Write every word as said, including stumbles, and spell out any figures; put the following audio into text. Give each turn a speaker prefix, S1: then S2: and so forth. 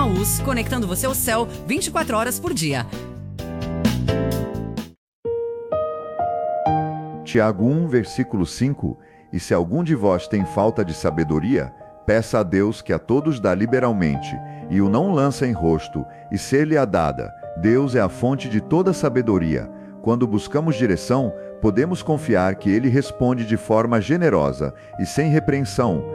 S1: Emaús, conectando você ao céu vinte e quatro horas por dia.
S2: Tiago um, versículo cinco. E se algum de vós tem falta de sabedoria, peça a Deus, que a todos dá liberalmente, e o não lança em rosto, e ser-lhe-á dada. Deus é a fonte de toda sabedoria. Quando buscamos direção, podemos confiar que Ele responde de forma generosa e sem repreensão,